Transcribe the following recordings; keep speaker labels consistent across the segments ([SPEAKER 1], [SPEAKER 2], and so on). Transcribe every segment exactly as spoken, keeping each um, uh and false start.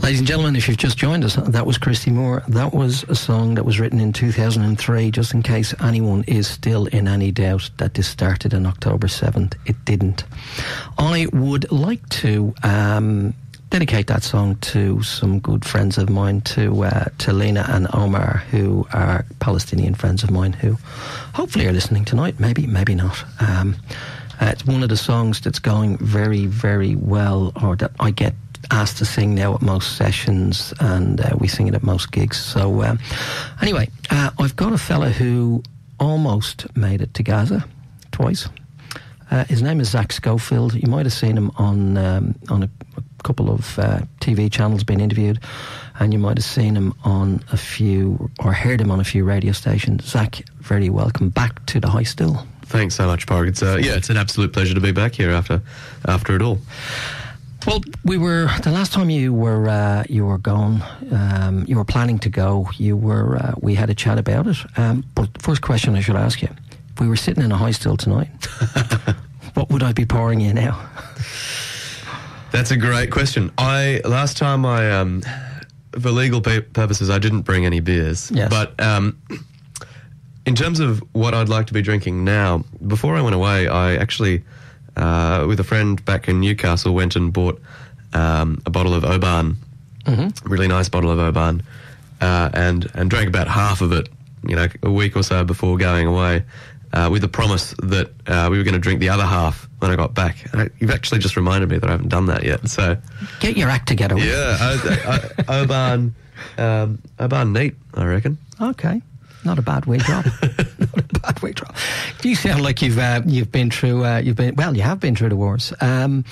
[SPEAKER 1] Ladies and gentlemen, if you've just joined us, that was Christy Moore. That was a song that was written in two thousand three, just in case anyone is still in any doubt that this started on October seventh. It didn't. I would like to um, dedicate that song to some good friends of mine, to uh, to Lena and Omar, who are Palestinian friends of mine, who hopefully are listening tonight. Maybe, maybe not. Um, uh, it's one of the songs that's going very, very well, or that I get asked to sing now at most sessions, and uh, we sing it at most gigs. So um, anyway, uh, I've got a fella who almost made it to Gaza twice. Uh, his name is Zach Schofield. You might have seen him on um, on a, a couple of uh, T V channels being interviewed, and you might have seen him on a few, or heard him on a few radio stations. Zach, very welcome back to the High Stool.
[SPEAKER 2] Thanks so much, Park. It's uh, yeah, it's an absolute pleasure to be back here after after it all.
[SPEAKER 1] Well, we were the last time you were uh, you were gone. Um, you were planning to go. You were. Uh, we had a chat about it. Um, but the first question I should ask you: if we were sitting in a High Stool tonight, what would I be pouring you now?
[SPEAKER 2] That's a great question. I last time I, um, for legal purposes, I didn't bring any beers.
[SPEAKER 1] Yes.
[SPEAKER 2] But um, in terms of what I'd like to be drinking now, before I went away, I actually. Uh, with a friend back in Newcastle, went and bought um, a bottle of Oban, mm-hmm. really nice bottle of Oban, uh, and and drank about half of it, you know, a week or so before going away, uh, with the promise that uh, we were going to drink the other half when I got back. And I, you've actually just reminded me that I haven't done that yet. So
[SPEAKER 1] get your act together.
[SPEAKER 2] Yeah, I, I, Oban, um, Oban neat, I reckon.
[SPEAKER 1] Okay. Not a bad way drop. Not a bad way drop. Do you sound like you've uh, you've been through uh, you've been well you have been through the wars. Um,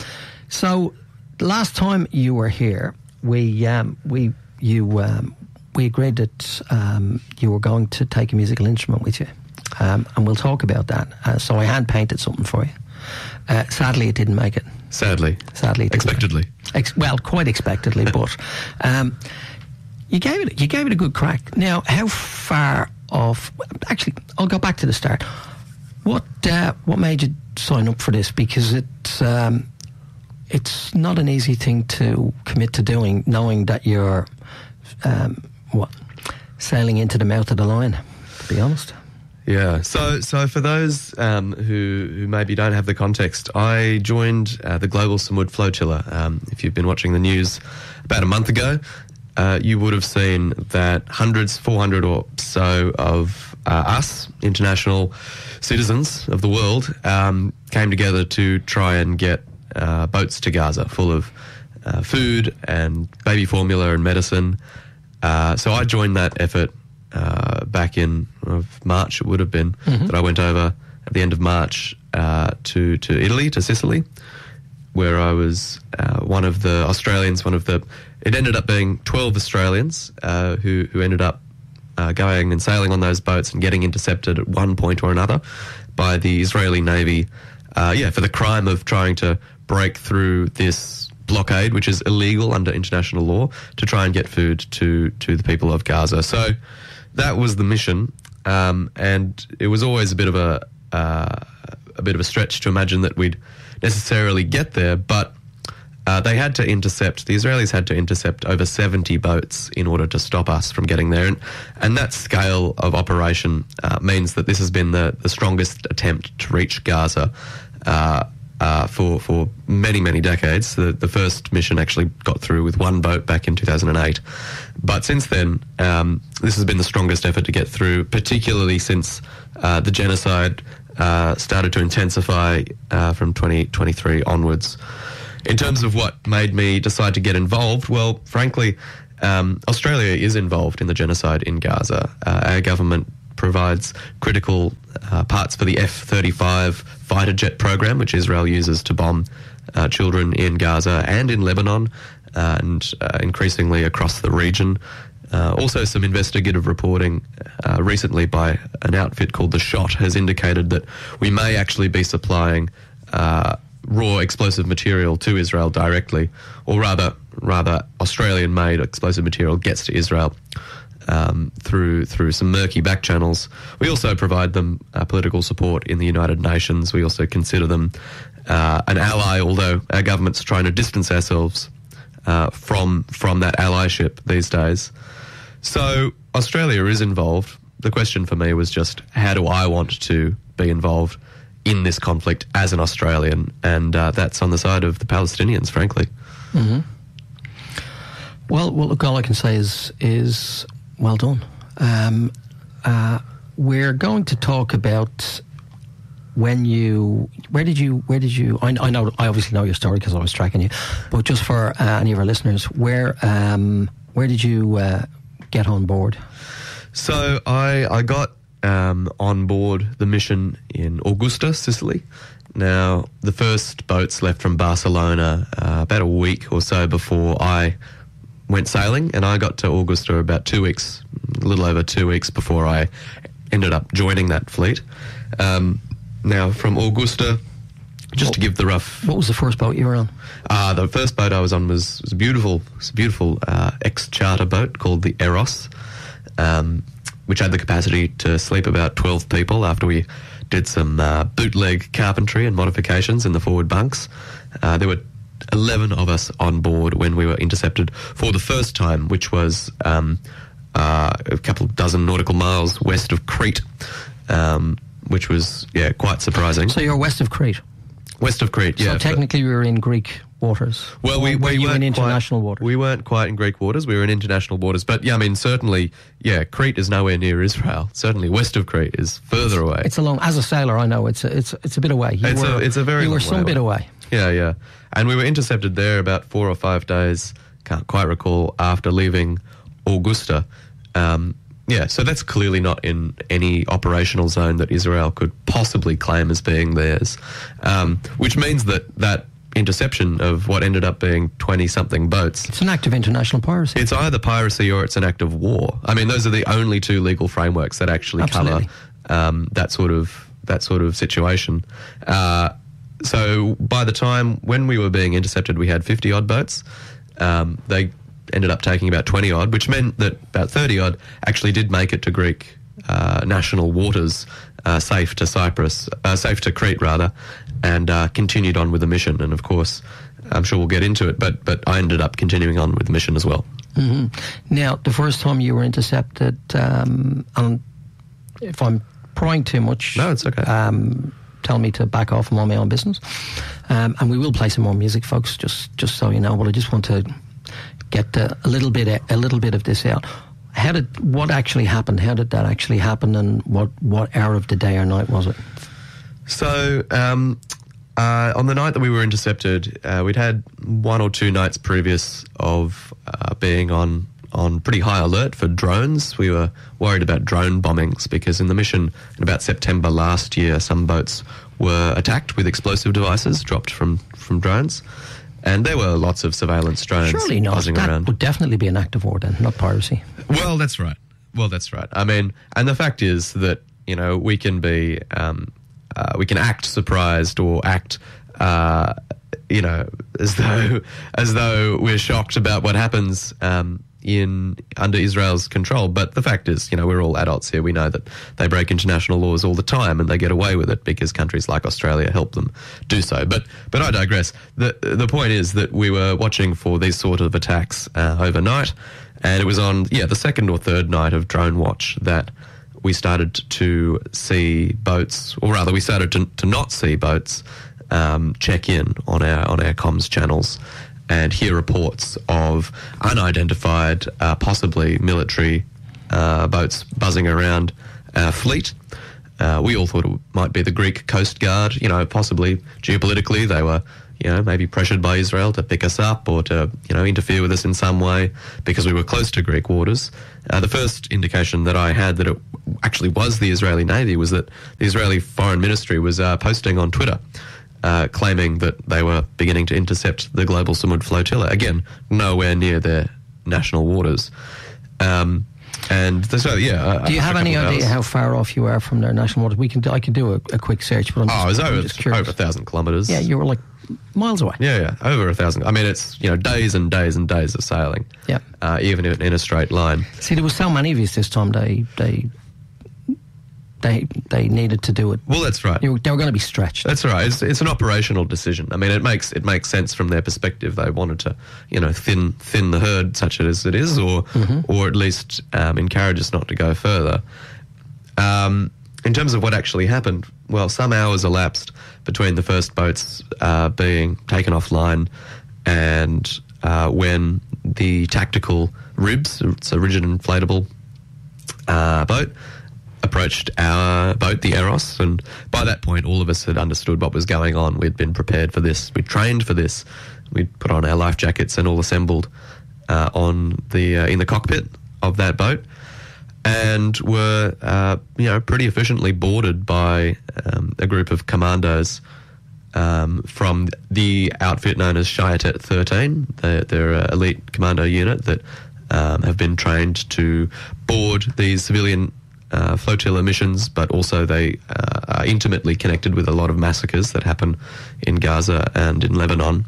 [SPEAKER 1] so the last time you were here, we um, we you um, we agreed that um, you were going to take a musical instrument with you, um, and we'll talk about that. Uh, so I hand painted something for you. Uh, sadly, it didn't make it.
[SPEAKER 2] Sadly,
[SPEAKER 1] sadly, it
[SPEAKER 2] expectedly.
[SPEAKER 1] Ex- well, quite expectedly, but um, you gave it you gave it a good crack. Now, how far off? Actually, I'll go back to the start. What uh, what made you sign up for this? Because it's um, it's not an easy thing to commit to doing, knowing that you're um, what sailing into the mouth of the lion. To be honest.
[SPEAKER 2] Yeah. So so for those um, who who maybe don't have the context, I joined uh, the Global Samud Flotilla. Um, if you've been watching the news about a month ago. Uh, you would have seen that hundreds, four hundred or so of uh, us, international citizens of the world, um, came together to try and get uh, boats to Gaza full of uh, food and baby formula and medicine. Uh, so I joined that effort uh, back in of March, it would have been, mm-hmm. that I went over at the end of March uh, to, to Italy, to Sicily, where I was uh, one of the Australians, one of the... It ended up being twelve Australians uh, who, who ended up uh, going and sailing on those boats and getting intercepted at one point or another by the Israeli Navy, uh, yeah, for the crime of trying to break through this blockade, which is illegal under international law, to try and get food to, to the people of Gaza. So that was the mission, um, and it was always a bit of a uh, a bit of a stretch to imagine that we'd necessarily get there, but uh, they had to intercept, the Israelis had to intercept over seventy boats in order to stop us from getting there. And, and that scale of operation uh, means that this has been the, the strongest attempt to reach Gaza uh, uh, for for many, many decades. The, the first mission actually got through with one boat back in two thousand eight. But since then, um, this has been the strongest effort to get through, particularly since uh, the genocide uh, started to intensify uh, from twenty twenty-three onwards. In terms of what made me decide to get involved, well, frankly, um, Australia is involved in the genocide in Gaza. Uh, our government provides critical uh, parts for the F thirty-five fighter jet program, which Israel uses to bomb uh, children in Gaza and in Lebanon, uh, and uh, increasingly across the region. Uh, also, some investigative reporting uh, recently by an outfit called The Shot has indicated that we may actually be supplying uh, raw explosive material to Israel directly, or rather, rather Australian-made explosive material gets to Israel um, through through some murky back channels. We also provide them uh, political support in the United Nations. We also consider them uh, an ally, although our government's trying to distance ourselves uh, from from that allyship these days. So Australia is involved. The question for me was just, how do I want to be involved in this conflict as an Australian? And uh, that's on the side of the Palestinians, frankly.
[SPEAKER 1] Mm-hmm. Well, well, look, all I can say is, is well done. Um, uh, we're going to talk about when you, where did you, where did you, I, I know, I obviously know your story because I was tracking you, but just for uh, any of our listeners, where, um, where did you uh, get on board?
[SPEAKER 2] So I I got um, on board the mission in Augusta, Sicily. Now, the first boats left from Barcelona uh, about a week or so before I went sailing, and I got to Augusta about two weeks, a little over two weeks before I ended up joining that fleet. Um, now, from Augusta, just
[SPEAKER 1] what,
[SPEAKER 2] to give the rough...
[SPEAKER 1] What was the first boat you were on?
[SPEAKER 2] Uh, the first boat I was on was, was a beautiful, was a beautiful uh, ex-charter boat called the Eros. Um, which had the capacity to sleep about twelve people after we did some uh, bootleg carpentry and modifications in the forward bunks. Uh, there were eleven of us on board when we were intercepted for the first time, which was um, uh, a couple of dozen nautical miles west of Crete, um, which was, yeah, quite surprising.
[SPEAKER 1] So you're west of Crete?
[SPEAKER 2] West of Crete, yeah.
[SPEAKER 1] So technically we were in Greek waters.
[SPEAKER 2] Well, we,
[SPEAKER 1] were
[SPEAKER 2] we
[SPEAKER 1] you
[SPEAKER 2] weren't
[SPEAKER 1] in international
[SPEAKER 2] quite,
[SPEAKER 1] waters?
[SPEAKER 2] We weren't quite in Greek waters. We were in international waters. But, yeah, I mean, certainly, yeah, Crete is nowhere near Israel. Certainly west of Crete is further away.
[SPEAKER 1] It's a long... As a sailor, I know, it's a, it's, it's a bit away. You
[SPEAKER 2] it's,
[SPEAKER 1] were,
[SPEAKER 2] a, it's a very
[SPEAKER 1] You
[SPEAKER 2] long
[SPEAKER 1] were some
[SPEAKER 2] way
[SPEAKER 1] bit
[SPEAKER 2] away.
[SPEAKER 1] away.
[SPEAKER 2] Yeah, yeah. And we were intercepted there about four or five days, can't quite recall, after leaving Augusta. Um, yeah, so that's clearly not in any operational zone that Israel could possibly claim as being theirs, um, which means that that interception of what ended up being twenty-something boats...
[SPEAKER 1] It's an act of international piracy.
[SPEAKER 2] It's either piracy or it's an act of war. I mean, those are the only two legal frameworks that actually
[SPEAKER 1] Absolutely.
[SPEAKER 2] cover um, that sort of that sort of situation. Uh, so by the time when we were being intercepted, we had fifty-odd boats. Um, they ended up taking about twenty-odd, which meant that about thirty-odd actually did make it to Greek uh, national waters, uh, safe to Cyprus, uh, safe to Crete, rather, and uh, continued on with the mission. And, of course, I'm sure we'll get into it, but but I ended up continuing on with the mission as well.
[SPEAKER 1] Mm-hmm. Now, the first time you were intercepted, um, and if I'm prying too much...
[SPEAKER 2] No, it's okay.
[SPEAKER 1] Um, tell me to back off and mind my own business. Um, and we will play some more music, folks, just just so you know, but I just want to get uh, a little bit a little bit of this out. How did what actually happened? How did that actually happen, and what, what hour of the day or night was it?
[SPEAKER 2] So um, uh, on the night that we were intercepted, uh, we'd had one or two nights previous of uh, being on on pretty high alert for drones. We were worried about drone bombings because in the mission in about September last year, some boats were attacked with explosive devices dropped from, from drones. And there were lots of surveillance drones
[SPEAKER 1] Surely not.
[SPEAKER 2] buzzing
[SPEAKER 1] That
[SPEAKER 2] around.
[SPEAKER 1] would definitely be an act of war then, not piracy.
[SPEAKER 3] Well, that's right.
[SPEAKER 2] Well, that's right. I mean, and the fact is that, you know, we can be, um, uh, we can act surprised or act, uh, you know, as though, as though we're shocked about what happens, um, in under Israel's control. But the fact is, you know, we're all adults here. We know that they break international laws all the time and they get away with it because countries like Australia help them do so. But but I digress. The the point is that we were watching for these sort of attacks uh, overnight, and it was on, yeah, the second or third night of drone watch that we started to see boats, or rather we started to, to not see boats um, check in on our on our comms channels and hear reports of unidentified, uh, possibly military uh, boats buzzing around our fleet. Uh, we all thought it might be the Greek Coast Guard, you know, possibly geopolitically they were, you know, maybe pressured by Israel to pick us up or to, you know, interfere with us in some way because we were close to Greek waters. Uh, the first indication that I had that it actually was the Israeli Navy was that the Israeli Foreign Ministry was uh, posting on Twitter Uh, claiming that they were beginning to intercept the Global Samud Flotilla. Again, nowhere near their national waters. Um, and so, yeah.
[SPEAKER 1] Do you have any idea how far off you are from their national waters? We can. I can do a, a quick search, but I'm just,
[SPEAKER 2] oh, it was
[SPEAKER 1] I'm
[SPEAKER 2] over,
[SPEAKER 1] just curious.
[SPEAKER 2] over a thousand kilometres.
[SPEAKER 1] Yeah, you were like miles away.
[SPEAKER 2] Yeah, yeah, over a thousand. I mean, it's, you know, days and days and days of sailing.
[SPEAKER 1] Yeah.
[SPEAKER 2] Uh, even in, in a straight line.
[SPEAKER 1] See, there was so many of you this time, they, they they they needed to do it.
[SPEAKER 2] Well, that's right.
[SPEAKER 1] You, they were going to be stretched.
[SPEAKER 2] That's right. It's, it's an operational decision. I mean, it makes it makes sense from their perspective. They wanted to, you know, thin thin the herd, such as it is, or mm-hmm. or at least um, encourage us not to go further. Um, in terms of what actually happened, well, some hours elapsed between the first boats uh, being taken offline and uh, when the tactical ribs, it's a rigid inflatable uh, boat, approached our boat, the Eros, and by that point all of us had understood what was going on. We'd been prepared for this. We'd trained for this. We'd put on our life jackets and all assembled uh, on the uh, in the cockpit of that boat, and were uh, you know pretty efficiently boarded by um, a group of commandos um, from the outfit known as Shayatet thirteen. They're, they're an elite commando unit that um, have been trained to board these civilian Uh, flotilla missions, but also they uh, are intimately connected with a lot of massacres that happen in Gaza and in Lebanon.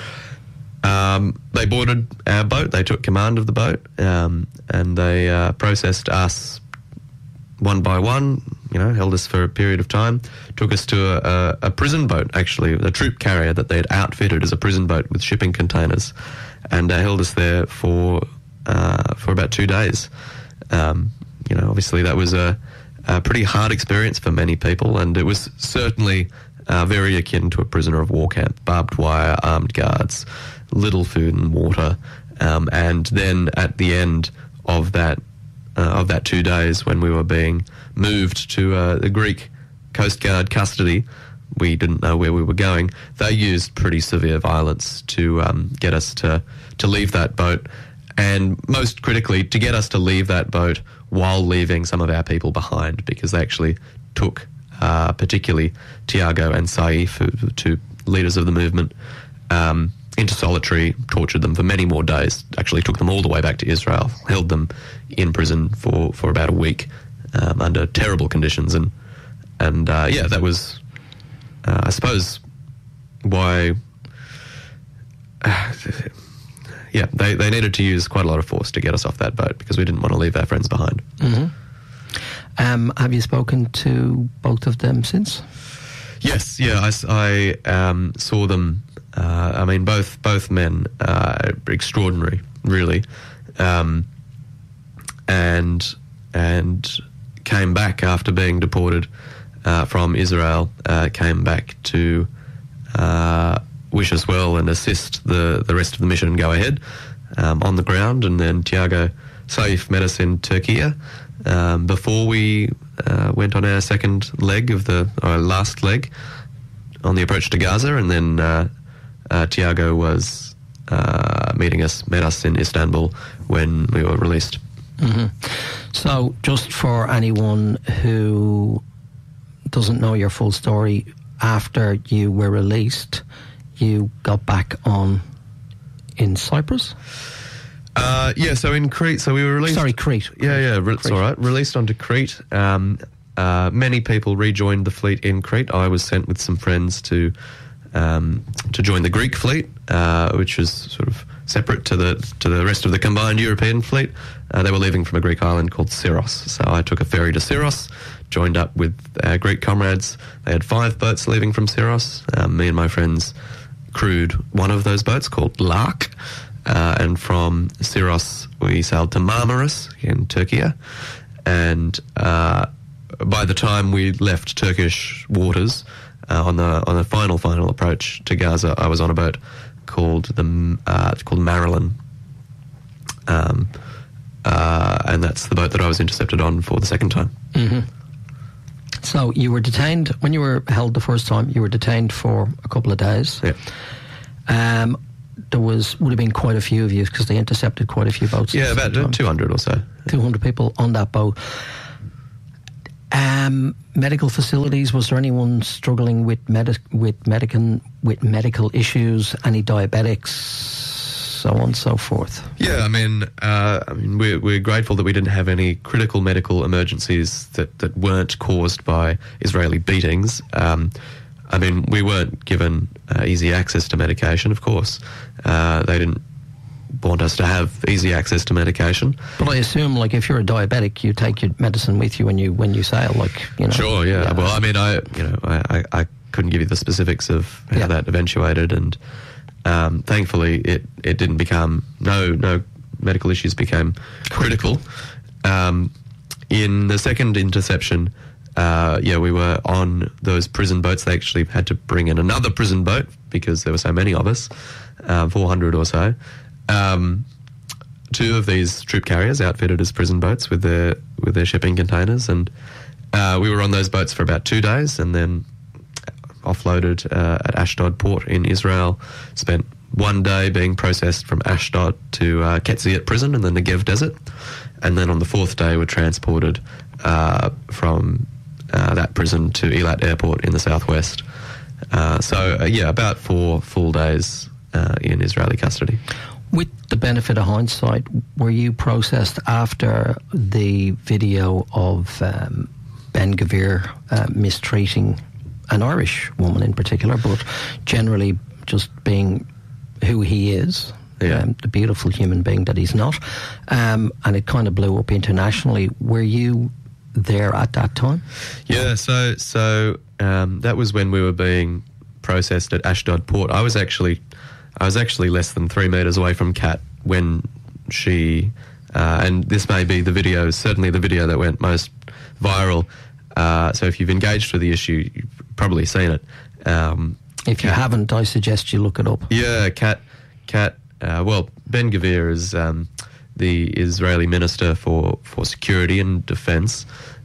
[SPEAKER 2] Um, they boarded our boat, they took command of the boat, um, and they uh, processed us one by one, you know, held us for a period of time, took us to a, a, a prison boat, actually, a troop carrier that they had outfitted as a prison boat with shipping containers, and uh, held us there for, uh, for about two days. Um, You know, obviously that was a, a pretty hard experience for many people, and it was certainly uh, very akin to a prisoner of war camp. Barbed wire, armed guards, little food and water, um, and then at the end of that uh, of that two days, when we were being moved to uh, the Greek Coast Guard custody, we didn't know where we were going. They used pretty severe violence to um, get us to to leave that boat, and most critically, to get us to leave that boat while leaving some of our people behind, because they actually took uh, particularly Tiago and Saif, two leaders of the movement, um, into solitary, tortured them for many more days, actually took them all the way back to Israel, held them in prison for, for about a week um, under terrible conditions. And, and uh, yeah, that was, uh, I suppose, why... Uh, Yeah, they, they needed to use quite a lot of force to get us off that boat because we didn't want to leave our friends behind.
[SPEAKER 1] Mm-hmm. Um, have you spoken to both of them since?
[SPEAKER 2] Yes, yeah, I, I um, saw them. Uh, I mean, both both men are extraordinary, really, um, and and came back after being deported uh, from Israel. Uh, came back to. Uh, wish us well and assist the, the rest of the mission go ahead um, on the ground. And then Tiago Saif met us in Turkey um, before we uh, went on our second leg of the, our last leg on the approach to Gaza. And then uh, uh, Tiago was uh, meeting us, met us in Istanbul when we were released.
[SPEAKER 1] Mm-hmm. So just for anyone who doesn't know your full story, after you were released, you got back on in Cyprus?
[SPEAKER 2] Uh, yeah, so in Crete, so we were released...
[SPEAKER 1] Sorry, Crete.
[SPEAKER 2] Yeah, yeah, re- it's all right. Released onto Crete. Um, uh, many people rejoined the fleet in Crete. I was sent with some friends to um, to join the Greek fleet, uh, which was sort of separate to the to the rest of the combined European fleet. Uh, they were leaving from a Greek island called Syros. So I took a ferry to Syros, joined up with our Greek comrades. They had five boats leaving from Syros. Um, me and my friends crewed one of those boats called Lark, uh, and from Syros we sailed to Marmaris in Turkey, and uh, by the time we left Turkish waters uh, on the on the final final approach to Gaza, I was on a boat called the uh, it's called Marilyn, um, uh, and that's the boat that I was intercepted on for the second time.
[SPEAKER 1] Mm-hmm. So you were detained, when you were held the first time, you were detained for a couple of days.
[SPEAKER 2] Yeah.
[SPEAKER 1] Um, there was, would have been quite a few of you because they intercepted quite a few boats.
[SPEAKER 2] Yeah, about two hundred or so.
[SPEAKER 1] two hundred people on that boat. Um, medical facilities, was there anyone struggling with medi- with medical with medical issues, any diabetics, so on and so forth?
[SPEAKER 2] Yeah, I mean, uh, I mean, we're, we're grateful that we didn't have any critical medical emergencies that, that weren't caused by Israeli beatings. Um, I mean, we weren't given uh, easy access to medication, of course. Uh, they didn't want us to have easy access to medication.
[SPEAKER 1] But I assume, like, if you're a diabetic, you take your medicine with you when you when you sail, like, you know.
[SPEAKER 2] Sure, yeah. yeah. Well, I mean, I you know, I, I, I couldn't give you the specifics of how yeah. that eventuated, and um, thankfully, it, it didn't become no no medical issues became critical. Um, in the second interception, uh, yeah, we were on those prison boats. They actually had to bring in another prison boat because there were so many of us, uh, four hundred or so. Um, two of these troop carriers outfitted as prison boats with their with their shipping containers, and uh, we were on those boats for about two days, and then offloaded uh, at Ashdod port in Israel. Spent one day being processed from Ashdod to uh, Ketziat prison in the Negev desert, and then on the fourth day were transported uh, from uh, that prison to Eilat airport in the southwest. Uh, so uh, yeah, about four full days uh, in Israeli custody.
[SPEAKER 1] With the benefit of hindsight, were you processed after the video of um, Ben Gvir uh, mistreating an Irish woman in particular, but generally just being who he is,
[SPEAKER 2] yeah.
[SPEAKER 1] um, the beautiful human being that he's not, um, and it kind of blew up internationally. Were you there at that time?
[SPEAKER 2] Yeah, so so um, that was when we were being processed at Ashdod port. I was actually I was actually less than three metres away from Kat when she, uh, and this may be the video, certainly the video that went most viral. Uh, so if you've engaged with the issue, you've probably seen it. Um,
[SPEAKER 1] if you Kat, haven't, I suggest you look it up.
[SPEAKER 2] Yeah, Kat, Kat. Uh, well, Ben Gvir is um, the Israeli Minister for, for Security and Defence,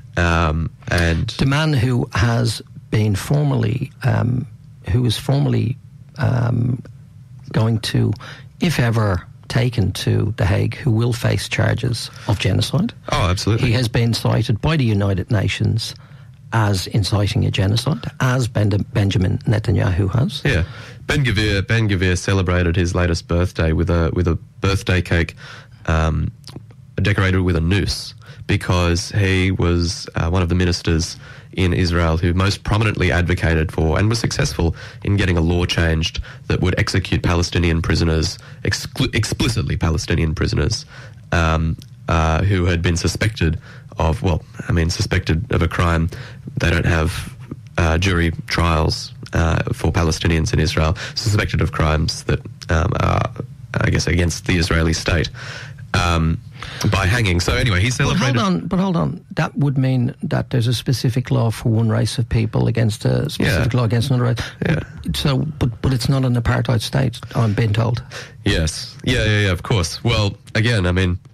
[SPEAKER 2] um, and
[SPEAKER 1] the man who has been formally, um, who is formally um, going to, if ever taken to The Hague, who will face charges of genocide.
[SPEAKER 2] Oh, absolutely.
[SPEAKER 1] He has been cited by the United Nations as inciting a genocide, as ben- Benjamin Netanyahu has.
[SPEAKER 2] Yeah. Ben Gvir, Ben Gvir celebrated his latest birthday with a with a birthday cake um, decorated with a noose, because he was uh, one of the ministers in Israel who most prominently advocated for and was successful in getting a law changed that would execute Palestinian prisoners, exclu- explicitly Palestinian prisoners, um, uh, who had been suspected of, well, I mean, suspected of a crime. They don't have uh, jury trials uh, for Palestinians in Israel, suspected of crimes that um, are, I guess, against the Israeli state. Um, by hanging. So anyway, he celebrated...
[SPEAKER 1] But hold on, but hold on. That would mean that there's a specific law for one race of people against a specific
[SPEAKER 2] yeah.
[SPEAKER 1] law against another race.
[SPEAKER 2] Yeah.
[SPEAKER 1] So, but but it's not an apartheid state, I'm being told.
[SPEAKER 2] Yes. Yeah, yeah, yeah, of course. Well, again, I mean,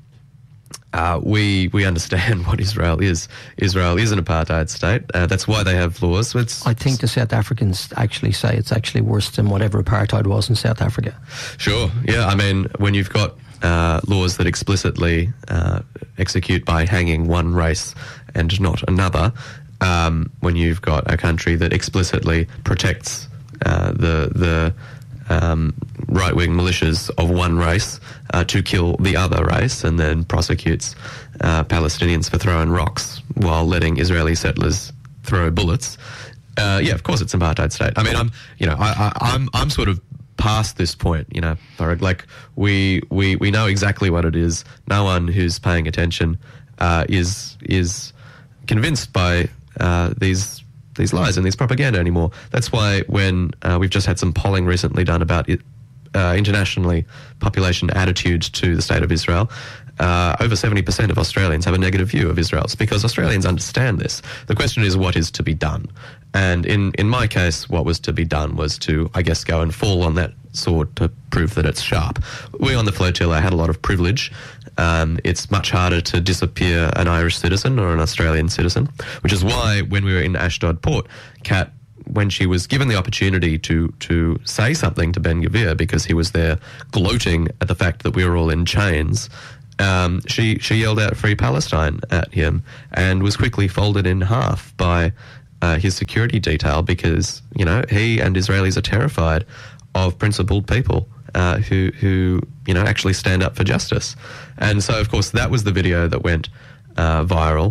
[SPEAKER 2] uh, we we understand what Israel is. Israel is an apartheid state. Uh, that's why they have laws. It's,
[SPEAKER 1] I think the South Africans actually say it's actually worse than whatever apartheid was in South Africa.
[SPEAKER 2] Sure. Yeah, I mean, when you've got Uh, laws that explicitly uh, execute by hanging one race and not another, um, when you've got a country that explicitly protects uh, the the um, right-wing militias of one race uh, to kill the other race, and then prosecutes uh, Palestinians for throwing rocks while letting Israeli settlers throw bullets. Uh, yeah, of course it's an apartheid state. I mean, I'm you know I, I, I'm I'm sort of past this point, you know, like we we we know exactly what it is. No one who's paying attention uh, is is convinced by uh, these these lies and these propaganda anymore. That's why when uh, we've just had some polling recently done about it, uh, internationally population attitudes to the state of Israel. Uh, over seventy percent of Australians have a negative view of Israel. It's because Australians understand this. The question is, what is to be done? And in, in my case, what was to be done was to, I guess, go and fall on that sword to prove that it's sharp. We on the flotilla had a lot of privilege. Um, it's much harder to disappear an Irish citizen or an Australian citizen, which is why when we were in Ashdod port, Kat, when she was given the opportunity to to say something to Ben Gvir, because he was there gloating at the fact that we were all in chains, Um, she she yelled out "Free Palestine" at him and was quickly folded in half by uh, his security detail, because you know he and Israelis are terrified of principled people uh, who who you know actually stand up for justice. And so, of course, that was the video that went uh, viral.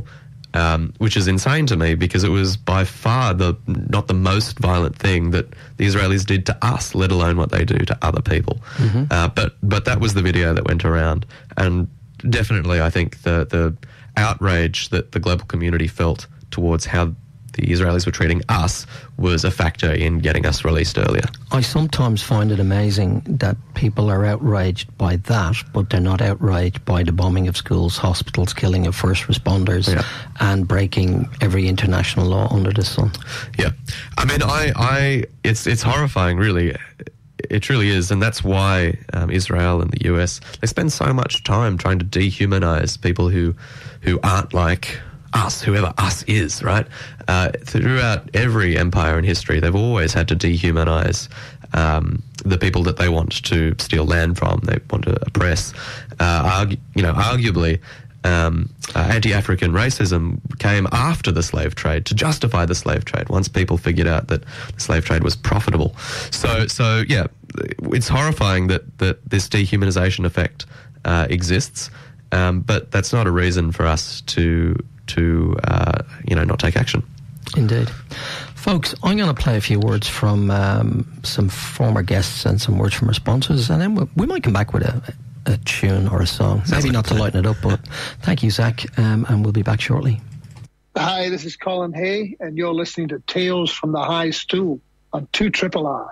[SPEAKER 2] Um, which is insane to me because it was by far the not the most violent thing that the Israelis did to us, let alone what they do to other people. Mm-hmm. Uh, but but that was the video that went around, and definitely I think the the outrage that the global community felt towards how the Israelis were treating us was a factor in getting us released earlier.
[SPEAKER 1] I sometimes find it amazing that people are outraged by that, but they're not outraged by the bombing of schools, hospitals, killing of first responders, yeah. and breaking every international law under the sun.
[SPEAKER 2] Yeah. I mean, I, I it's it's horrifying, really. It truly is, and that's why um, Israel and the U S, they spend so much time trying to dehumanize people who who aren't like us, whoever us is, right? Uh, throughout every empire in history, they've always had to dehumanize um, the people that they want to steal land from, they want to oppress. Uh, argu- you know, arguably, um, uh, anti-African racism came after the slave trade to justify the slave trade, once people figured out that the slave trade was profitable. So, so yeah, it's horrifying that, that this dehumanization effect uh, exists, um, but that's not a reason for us to to, uh, you know, not take action.
[SPEAKER 1] Indeed. Folks, I'm going to play a few words from um, some former guests and some words from our sponsors, and then we, we might come back with a, a tune or a song. Sounds Maybe like not to lighten it up, but thank you, Zach, um, and we'll be back shortly.
[SPEAKER 3] Hi, this is Colin Hay, and you're listening to Tales from the High Stool on two Triple R.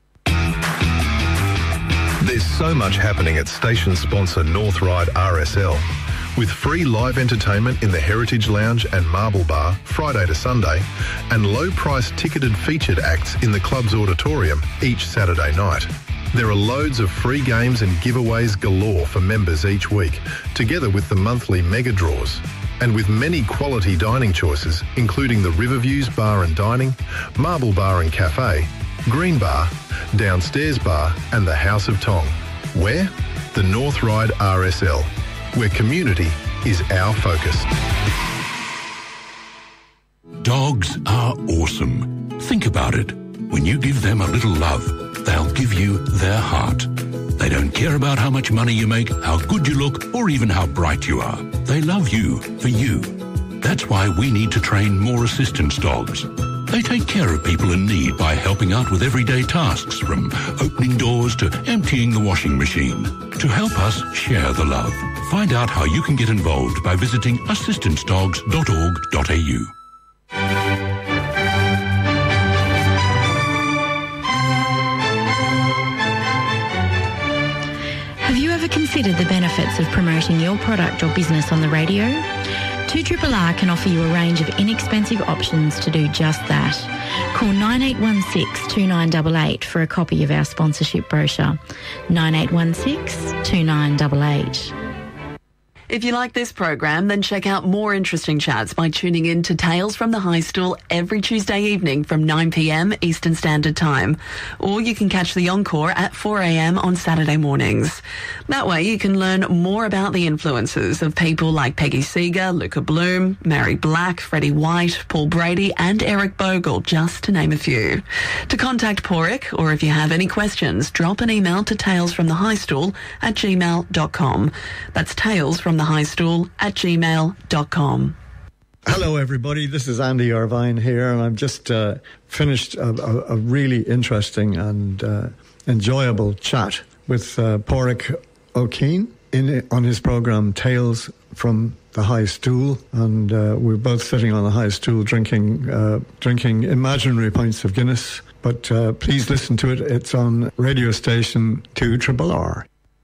[SPEAKER 4] There's so much happening at station sponsor North Ryde R S L. With free live entertainment in the Heritage Lounge and Marble Bar Friday to Sunday, and low-priced ticketed featured acts in the club's auditorium each Saturday night. There are loads of free games and giveaways galore for members each week, together with the monthly mega draws. And with many quality dining choices, including the Riverviews Bar and Dining, Marble Bar and Cafe, Green Bar, Downstairs Bar and the House of Tong. Where? The North Ryde R S L, where community is our focus.
[SPEAKER 5] Dogs are awesome. Think about it. When you give them a little love, they'll give you their heart. They don't care about how much money you make, how good you look, or even how bright you are. They love you for you. That's why we need to train more assistance dogs. They take care of people in need by helping out with everyday tasks, from opening doors to emptying the washing machine. To help us share the love. Find out how you can get involved by visiting assistance dogs dot org dot a u.
[SPEAKER 6] Have you ever considered the benefits of promoting your product or business on the radio? two R R can offer you a range of inexpensive options to do just that. Call nine eight one six, two nine eight eight for a copy of our sponsorship brochure. nine eight one six, two nine eight eight.
[SPEAKER 7] If you like this program, then check out more interesting chats by tuning in to Tales from the High Stool every Tuesday evening from nine p.m. Eastern Standard Time. Or you can catch the encore at four a.m. on Saturday mornings. That way you can learn more about the influences of people like Peggy Seeger, Luca Bloom, Mary Black, Freddie White, Paul Brady and Eric Bogle, just to name a few. To contact Porrick, or if you have any questions, drop an email to talesfromthehighstool at gmail dot com. That's Tales from the High Stool at gmail dot com.
[SPEAKER 8] Hello, everybody. This is Andy Irvine here, and I've just uh, finished a, a, a really interesting and uh, enjoyable chat with uh, Porrick O'Keen in on his program Tales from the High Stool, and uh, we're both sitting on the high stool drinking uh, drinking imaginary pints of Guinness. But uh, please listen to it. It's on radio station two R R.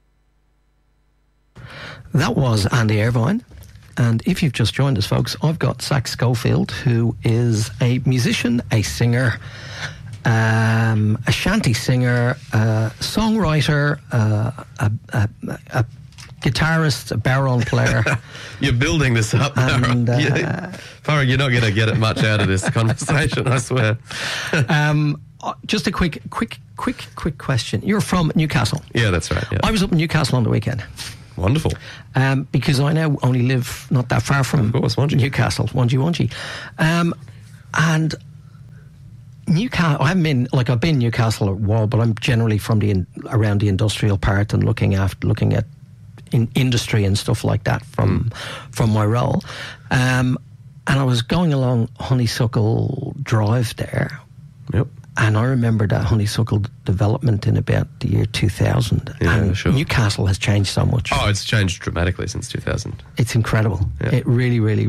[SPEAKER 1] That was Andy Irvine. And if you've just joined us, folks, I've got Zach Schofield, who is a musician, a singer, um, a shanty singer, a songwriter, uh, a, a, a guitarist, a baron player.
[SPEAKER 2] You're building this up now,
[SPEAKER 1] and,
[SPEAKER 2] right?
[SPEAKER 1] uh,
[SPEAKER 2] Yeah. Farah, you're not going to get it much out of this conversation, I swear.
[SPEAKER 1] um, just a quick, quick, quick, quick question. You're from Newcastle.
[SPEAKER 2] Yeah, that's right. Yeah.
[SPEAKER 1] I was up in Newcastle on the weekend.
[SPEAKER 2] Wonderful.
[SPEAKER 1] Um, because I now only live not that far from
[SPEAKER 2] of course, Wangi.
[SPEAKER 1] Newcastle, Wangi Wangi. Um, and Newcastle, I haven't been, like I've been Newcastle a while, but I'm generally from the in, around the industrial part and looking after, looking at in industry and stuff like that from, mm. from my role. Um, And I was going along Honeysuckle Drive there.
[SPEAKER 2] Yep.
[SPEAKER 1] And I remember that honeysuckle development in about the year two thousand.
[SPEAKER 2] Yeah,
[SPEAKER 1] and
[SPEAKER 2] sure.
[SPEAKER 1] Newcastle has changed so much.
[SPEAKER 2] Oh, it's changed dramatically since two thousand.
[SPEAKER 1] It's incredible.
[SPEAKER 2] Yeah.
[SPEAKER 1] It really, really,